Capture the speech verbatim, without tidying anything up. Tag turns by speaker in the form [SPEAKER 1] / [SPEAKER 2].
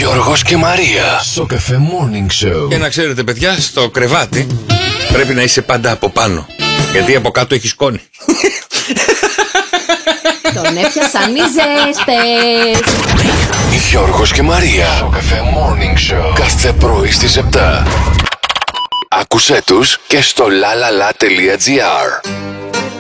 [SPEAKER 1] Γιώργος και Μαρία. Σοκαφέ Morning Show.
[SPEAKER 2] Και να ξέρετε, παιδιά, στο κρεβάτι πρέπει να είσαι πάντα από πάνω. Γιατί από κάτω έχει σκόνη.
[SPEAKER 3] Τον έπιασαν οι ζέστες.
[SPEAKER 1] Γιώργος και Μαρία. Σοκαφέ Morning Show. Κάθε πρωί στις επτά. Άκουσέ τους και στο lalala.gr.